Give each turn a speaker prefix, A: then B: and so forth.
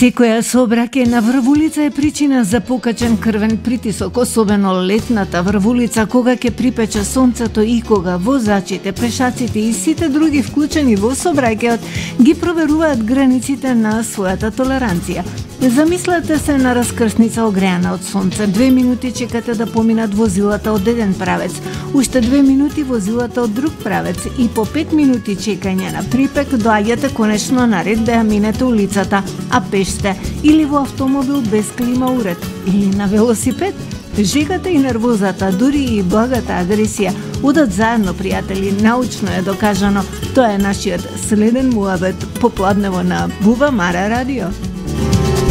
A: Секоја сообраќај на врвулица е причина за покачен крвен притисок, особено летната врвулица кога ќе припече сонцето и кога возачите, пешаците и сите други вклучени во сообраќајот ги проверуваат границите на својата толеранција. Замислете се на раскрсница огреана од сонце. 2 минути чекате да поминат возилата од еден правец, уште 2 минути возилата од друг правец и по 5 минути чекање на припек доаѓате конечно на ред да ја минете улицата, а пеште или во автомобил без клима уред или на велосипед. Жегата и нервозата, дури и благата агресија одат заедно, пријатели, научно е докажано. Тоа е нашиот следен муабет попладнево на Бува Мара радио.